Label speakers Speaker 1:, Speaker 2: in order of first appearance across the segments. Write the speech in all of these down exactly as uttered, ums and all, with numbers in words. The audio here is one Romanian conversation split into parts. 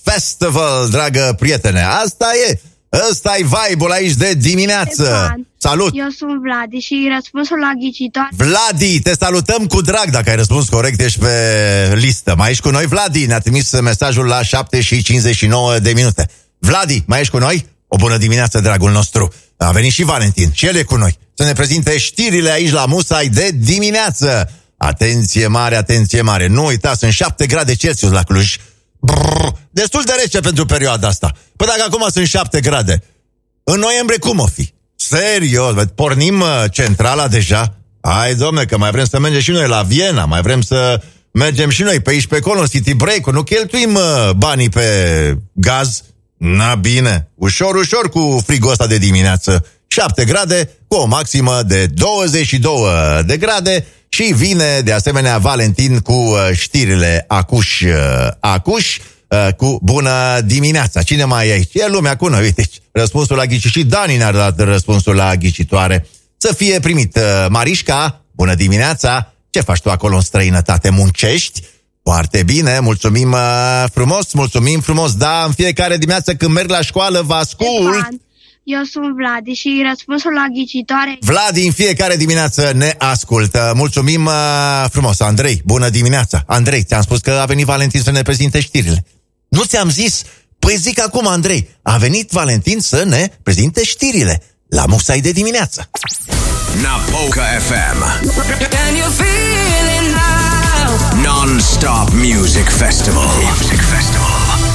Speaker 1: Festival, dragă prietene. Asta e. Ăsta e vibe-ul aici de dimineață.
Speaker 2: Ștefan,
Speaker 1: salut!
Speaker 2: Eu sunt Vladi și răspunsul la ghicitoare...
Speaker 1: Vladi, te salutăm cu drag. Dacă ai răspuns corect, ești pe listă. Mai ești cu noi, Vladi? Ne-a trimis mesajul la șapte și cincizeci și nouă de minute. Vladi, mai ești cu noi? O bună dimineață, dragul nostru. A venit și Valentin, și el e cu noi. Să ne prezinte știrile aici la Musai de dimineață. Atenție mare, atenție mare. Nu uita, sunt șapte grade Celsius la Cluj. Brrr, destul de rece pentru perioada asta. Păi dacă acum sunt șapte grade, în noiembrie cum o fi? Serios, pornim centrala deja? Hai, domne, că mai vrem să mergem și noi la Viena. Mai vrem să mergem și noi pe aici, pe acolo, în City Break-ul. Nu cheltuim banii pe gaz. Na bine, ușor, ușor cu frigul ăsta de dimineață. șapte grade cu o maximă de douăzeci și două de grade. Și vine de asemenea Valentin cu știrile acuș, acuș, cu bună dimineața. Cine mai e aici? E lumea cu noi, uite, răspunsul la ghici. Și Dani ne-a dat răspunsul la ghicitoare. Să fie primit. Marișca, bună dimineața. Ce faci tu acolo în străinătate? Muncești? Foarte bine, mulțumim frumos, mulțumim frumos. Da, în fiecare dimineață când merg la școală vă ascult.
Speaker 2: Ștefan, eu sunt Vladi și răspunsul la ghicitoare...
Speaker 1: Vladi în fiecare dimineață ne ascultă. Mulțumim uh, frumos. Andrei, bună dimineața. Andrei, ți-am spus că a venit Valentin să ne prezinte știrile. Nu ți-am zis? Păi zic acum, Andrei, a venit Valentin să ne prezinte știrile la Musai de dimineață.
Speaker 3: Napoca F M. Can you feel it now? Non-stop music festival. Music festival.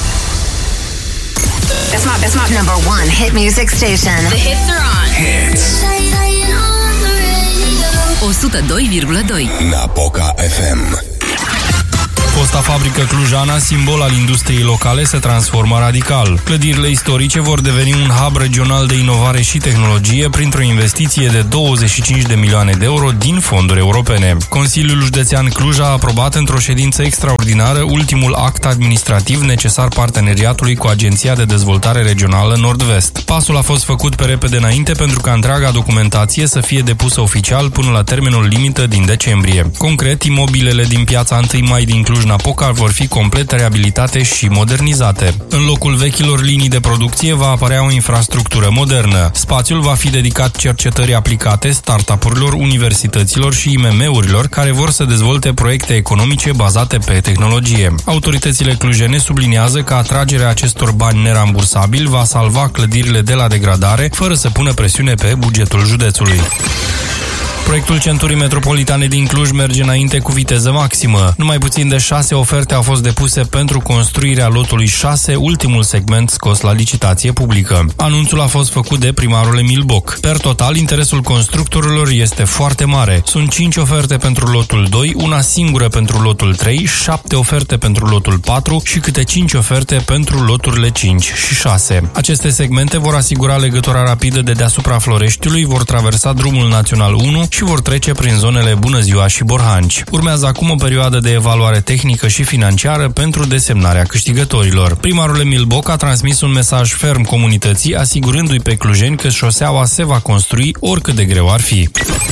Speaker 4: That's my, that's my number one hit music station.
Speaker 5: The hits are on.
Speaker 3: Hits.
Speaker 5: o sută doi virgulă doi.
Speaker 3: Napoca F M.
Speaker 6: Fosta fabrică clujana, simbol al industriei locale, se transformă radical. Clădirile istorice vor deveni un hub regional de inovare și tehnologie printr-o investiție de douăzeci și cinci de milioane de euro din fonduri europene. Consiliul Județean Cluj a aprobat într-o ședință extraordinară ultimul act administrativ necesar parteneriatului cu Agenția de Dezvoltare Regională Nord-Vest. Pasul a fost făcut pe repede înainte pentru ca întreaga documentație să fie depusă oficial până la termenul limită din decembrie. Concret, imobilele din piața întâi mai din Cluj Napoca vor fi complet reabilitate și modernizate. În locul vechilor linii de producție va apărea o infrastructură modernă. Spațiul va fi dedicat cercetării aplicate, startup-urilor, universităților și I M M-urilor care vor să dezvolte proiecte economice bazate pe tehnologie. Autoritățile clujene subliniază că atragerea acestor bani nerambursabili va salva clădirile de la degradare, fără să pună presiune pe bugetul județului. Proiectul Centurii Metropolitane din Cluj merge înainte cu viteză maximă. Numai puțin de șase oferte au fost depuse pentru construirea lotului șase, ultimul segment scos la licitație publică. Anunțul a fost făcut de primarul Emil Boc. Per total, interesul constructorilor este foarte mare. Sunt cinci oferte pentru lotul doi, una singură pentru lotul trei, șapte oferte pentru lotul patru și câte cinci oferte pentru loturile cinci și șase. Aceste segmente vor asigura legătura rapidă de deasupra Floreștiului, vor traversa drumul național unu și vor trece prin zonele Bună Ziua și Borhanci. Urmează acum o perioadă de evaluare tehnică și financiară pentru desemnarea câștigătorilor. Primarul Emil Boc a transmis un mesaj ferm comunității, asigurându-i pe clujeni că șoseaua se va construi oricât de greu ar fi.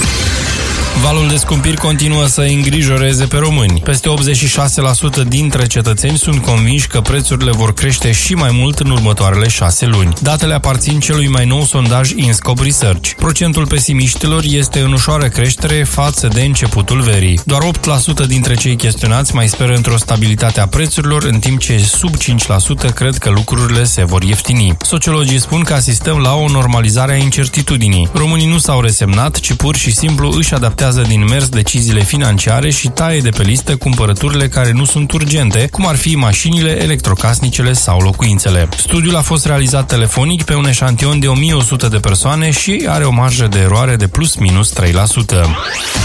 Speaker 6: Valul de scumpiri continuă să îngrijoreze pe români. Peste optzeci și șase la sută dintre cetățeni sunt convinși că prețurile vor crește și mai mult în următoarele șase luni. Datele aparțin celui mai nou sondaj InScope Research. Procentul pesimiștilor este în ușoară creștere față de începutul verii. Doar opt la sută dintre cei chestionați mai speră într-o stabilitate a prețurilor, în timp ce sub cinci la sută cred că lucrurile se vor ieftini. Sociologii spun că asistăm la o normalizare a incertitudinii. Românii nu s-au resemnat, ci pur și simplu își adaptează din mers deciziile financiare și taie de pe listă cumpărăturile care nu sunt urgente, cum ar fi mașinile, electrocasnicele sau locuințele. Studiul a fost realizat telefonic pe un eșantion de o mie o sută de persoane și are o marjă de eroare de plus minus trei la sută.